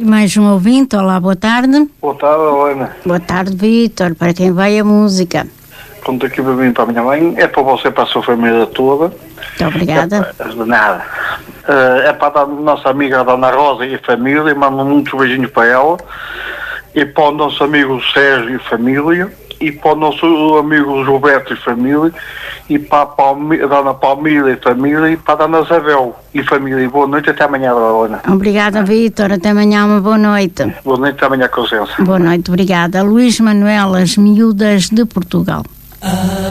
Mais um ouvinte, olá, boa tarde. Boa tarde, Helena. Boa tarde, Vítor. Para quem vai a música? Conto aqui para mim e para a minha mãe. É para você e para a sua família toda. Muito obrigada. De nada. É para a nossa amiga Dona Rosa e a família. Mando muitos beijinhos para ela. E para o nosso amigo Sérgio e família. E para o nosso amigo Gilberto e família. E para a Dona Palmira e família. E para a Dona Isabel e família. Boa noite, até amanhã, Helena. Obrigada, Vítor. Até amanhã, uma boa noite. Boa noite, até amanhã, com licença. Boa noite, obrigada. Luís Manuel, As Miúdas de Portugal.